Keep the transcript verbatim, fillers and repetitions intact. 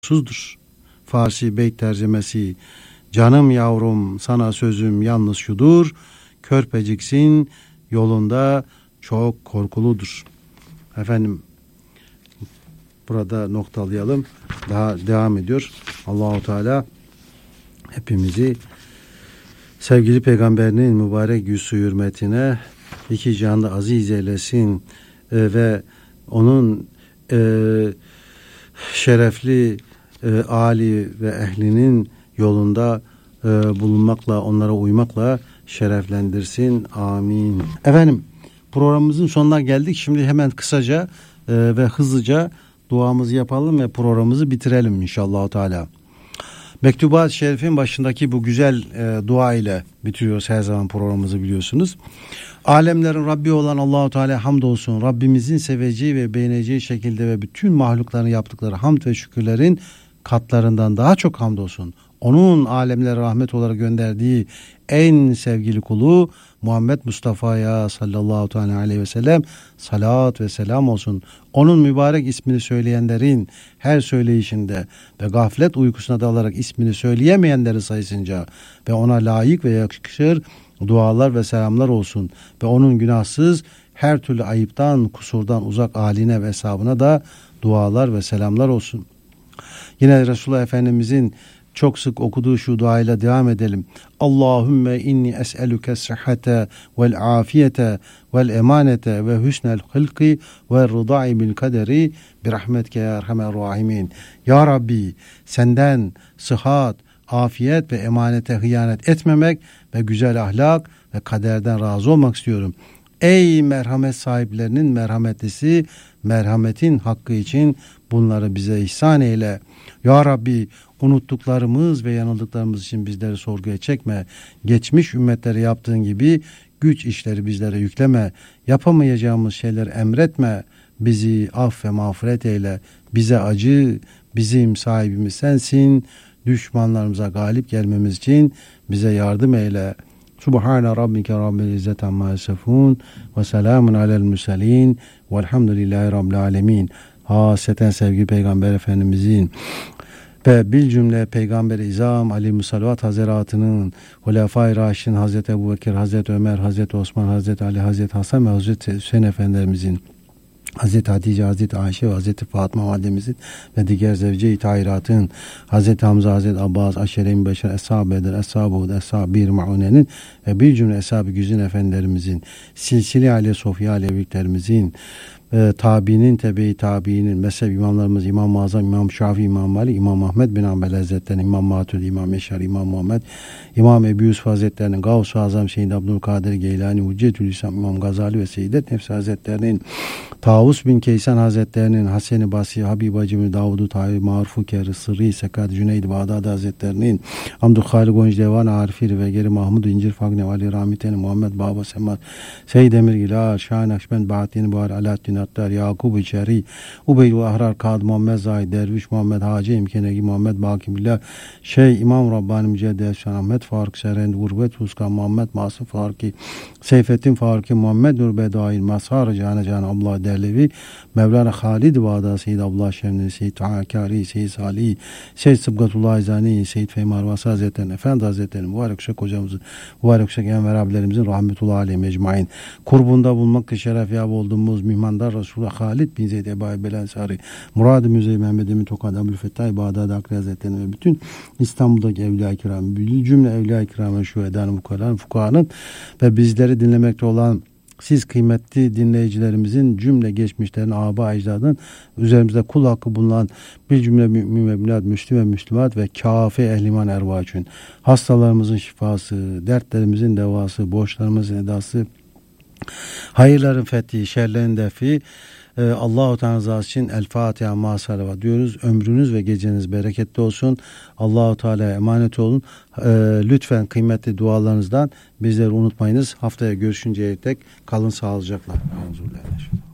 suzdur. Farsi beyt tercemesi: canım yavrum sana sözüm yalnız şudur, körpeciksin yolunda çok korkuludur. Efendim, burada noktalayalım. Daha devam ediyor. Allahu Teala hepimizi sevgili peygamberinin mübarek yüzü hürmetine iki canda aziz eylesin e, ve onun e, şerefli e, Ali ve ehlinin yolunda e, bulunmakla, onlara uymakla şereflendirsin. Amin. Efendim, programımızın sonuna geldik. Şimdi hemen kısaca e, ve hızlıca duamızı yapalım ve programımızı bitirelim inşallah Teala. Mektubat-ı Şerif'in başındaki bu güzel e, dua ile bitiriyoruz her zaman programımızı, biliyorsunuz. Alemlerin Rabbi olan Allahu Teala hamdolsun. Rabbimizin seveceği ve beğeneceği şekilde ve bütün mahlukların yaptıkları hamd ve şükürlerin katlarından daha çok hamdolsun. Onun alemlere rahmet olarak gönderdiği en sevgili kulu Muhammed Mustafa'ya sallallahu aleyhi ve sellem salat ve selam olsun. Onun mübarek ismini söyleyenlerin her söyleyişinde ve gaflet uykusuna dalarak ismini söyleyemeyenleri sayısınca ve ona layık ve yakışır dualar ve selamlar olsun. Ve onun günahsız her türlü ayıptan, kusurdan uzak âline ve hesabına da dualar ve selamlar olsun. Yine Resulullah Efendimizin çok sık okuduğu şu duayla devam edelim. Allahümme inni es'eluke sıhhate vel afiyete vel emanete ve hüsnel hılki ve rıda'i bil kaderi bir rahmetke ya erhamer rahimin. Ya Rabbi, senden sıhhat, afiyet ve emanete hıyanet etmemek ve güzel ahlak ve kaderden razı olmak istiyorum. Ey merhamet sahiplerinin merhametlisi, merhametin hakkı için bunları bize ihsan eyle. Ya Rabbi, unuttuklarımız ve yanıldıklarımız için bizleri sorguya çekme. Geçmiş ümmetlere yaptığın gibi güç işleri bizlere yükleme. Yapamayacağımız şeyler emretme. Bizi aff ve mağfiret eyle. Bize acı, bizim sahibimiz sensin. Düşmanlarımıza galip gelmemiz için bize yardım eyle. Subhane rabbike rabbil izzeti amma yasifun ve selamun alel murselin velhamdülillahi rabbil alemin. Hasreten sevgili Peygamber Efendimizin ve bil cümle Peygamber-i İzam aleyhissalatu salavat hazaratının, Hulefai Raşidin Hazreti Ebubekir, Hazreti Ömer, Hazreti Osman, Hazreti Ali, Hazreti Hasan ve Hazreti Hüseyin Efendilerimizin, Hazreti Hatice, Hazreti Ayşe ve Hazreti Fatıma validemizin ve diğer zevce-i tahiratın, Hazreti Hamza, Hazreti Abbas, Aşere-i Beşer, Eshab-ı Eder, Eshab-ı Hud, Eshab-ı Bir Ma'une'nin ve bir cümle Eshab-ı Güzin Efendilerimizin, Silsile Ali Sofya Aleviklerimizin, e, tabiinin, tebe-i tabiinin, mezhep imamlarımız İmam Muazzam, İmam Şafii, İmam Malik, İmam Ahmed bin Hanbel Hazretleri'nin, İmam Maturidi, İmam Eşari, İmam Muhammed, İmam Ebu Yusuf Hazretleri'nin, Gavs-ı Azam Seyyid Abdülkadir Geylani, Hüccetül İslam, İmam Gazali ve Seyyidet Nefsi Hazretleri'nin, Tavus bin Keysan Hazretleri'nin, Hasan-ı Basri, Habib Hacı Davud-u Tahir, Maruf-u Keri, Sırrı-i Sekat, Cüneyd-i Bağdadi Hazretleri'nin, Abdülhalik Gonç Devan, Arifir ve Geri Mahmud İncir Fagni, Ali Rahmite'nin, Muhammed Baba Semat, Seyyid Emirgilâr, Şahin Akşbend, Bahattin Buhar, Alaaddin Attar, Yakup İçeri, Ubeydullah Ahrar, Kadı Muhammed Zahid, Derviş Muhammed Hacı, İmkenegi Muhammed Bakimillah, Şeyh İmam Rabbani Müceddi Efşan Ahmet Faruk Serend, Gurbet Huska Muhammed Masım Faruki, Seyfettin Faruki, Muhammed Nur Bedail, Mazhar Cane Cane Abdullah Derlevi, Mevlana Halid Bağda, Seyyid Abdullah Şemli, Seyyid Tahakkari, Seyyid Salih, Seyyid Sıbgatullah İzani, Seyyid Fehmi Arvasi Hazretleri'nin, Efendi Hazretleri'nin, mübarek Kuşak hocamızın, mübarek Kuşak Enver abilerimizin rahmetullahi aleyhi mecmain, kurbunda bulmakla şeref yap olduğumuz mihmandar Resulullah Halid bin Zeyd Ebu Ayyub el-Ensari, Murad-ı Müze-i Mehmed Emin Tokat, Abdülfettah Bağdadi Akri Hazretleri'nin ve bütün İstanbul'daki Evliya-i Kiram, cümle Evliya-i Kiram'ın, şühedanın, fukaranın, fukahanın ve bizleri dinlemekte olan siz kıymetli dinleyicilerimizin cümle geçmişlerin, âbâ ecdadın üzerimizde kul hakkı bulunan bir cümle mümin ve müminat, müslim ve müslümat ve kâfe ehliman ervâ için hastalarımızın şifası, dertlerimizin devası, borçlarımızın edası, hayırların fethi, şerlerin defi, ee, Allah-u Teala rızası için El Fatiha ma salavat diyoruz. Ömrünüz ve geceniz bereketli olsun. Allah-u Teala'ya emanet olun. Ee, lütfen kıymetli dualarınızdan bizleri unutmayınız. Haftaya görüşünceye dek kalın sağlıcakla.